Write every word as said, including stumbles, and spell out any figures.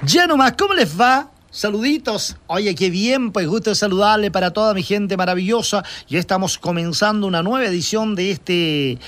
Ya nomás, ¿cómo les va? Saluditos. Oye, qué bien, pues gusto de saludarle para toda mi gente maravillosa. Ya estamos comenzando una nueva edición de este